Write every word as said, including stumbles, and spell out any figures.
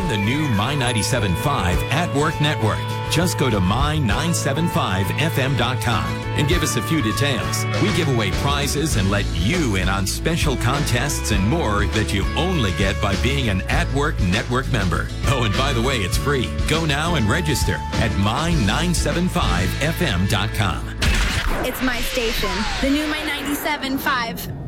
Join the new My ninety-seven point five At Work Network. Just go to my nine seven five f m dot com and give us a few details. We give away prizes and let you in on special contests and more that you only get by being an At Work Network member. Oh, and by the way, it's free. Go now and register at my nine seven five f m dot com. It's my station, the new My ninety-seven point five.